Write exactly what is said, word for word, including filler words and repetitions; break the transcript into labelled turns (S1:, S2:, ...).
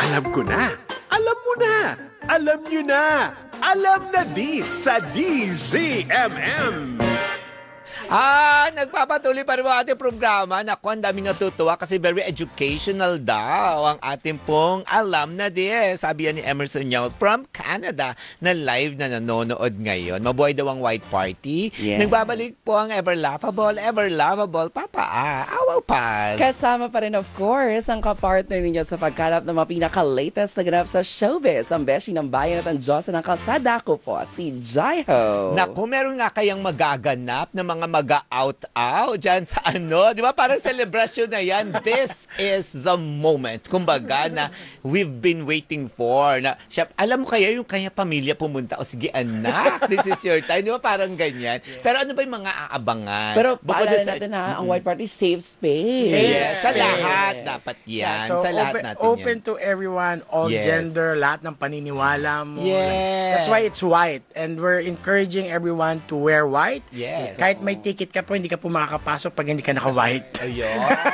S1: Alam ko na. Alam mo na. Alam nyo na. Alam na di sa D Z M M.
S2: Ah, nagpapatuloy pa rin ang ating programa. Naku, ang daming natutuwa kasi very educational daw ang ating pong alam na di. Sabi yan ni Emerson Yao from Canada na live na nanonood ngayon. Mabuhay daw ang White Party.
S3: Yes.
S2: Nagbabalik po ang ever laughable, ever lovable Papa ah, Awaw Pal.
S3: Kasama pa rin of course ang kapartner ninyo sa pagkalap ng mga pinaka-latest na ganap sa showbiz. Ang beshi ng bayan at ang Diyosa ng kalsada ko po, si Jaiho.
S2: Naku, meron nga kayang magaganap na mga mag-out-out dyan sa ano. Di ba? Parang celebration na yan. This is the moment. Kumbaga na we've been waiting for. Na, siya, alam mo kaya yung kanya pamilya pumunta. O sige anak, this is your time. Di ba? Parang ganyan. Yes. Pero ano ba yung mga aabangan?
S3: Pero
S2: Bukod
S3: paalala
S2: sa,
S3: natin ha, ang White Party, safe space.
S4: Safe
S2: yes, sa
S4: space.
S2: lahat dapat yan.
S4: Yeah, so
S2: sa lahat
S4: open,
S2: natin
S4: open
S2: yan.
S4: to everyone, all
S2: Yes.
S4: gender, lahat ng paniniwala mo.
S2: Yes.
S4: That's why it's white. And we're encouraging everyone to wear white.
S2: Yes.
S4: Kahit may ticket ka po, hindi ka po makakapasok pag hindi ka naka-white.
S2: Ayun.